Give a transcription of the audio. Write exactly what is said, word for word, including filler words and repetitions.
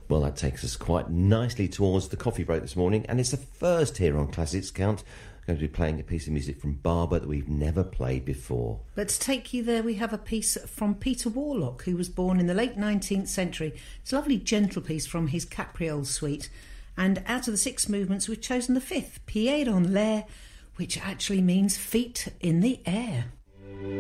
Well, that takes us quite nicely towards the coffee break this morning, and it's the first here on Classics Count. Going to be playing a piece of music from Barber that we've never played before. But to take you there, we have a piece from Peter Warlock, who was born in the late nineteenth century. It's a lovely gentle piece from his Capriole suite. And out of the six movements, we've chosen the fifth, Pied en l'air, which actually means feet in the air.